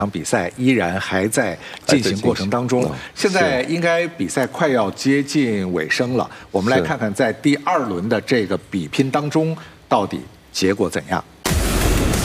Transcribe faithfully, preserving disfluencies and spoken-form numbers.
场比赛依然还在进行过程当中，现在应该比赛快要接近尾声了。我们来看看在第二轮的这个比拼当中，到底结果怎样。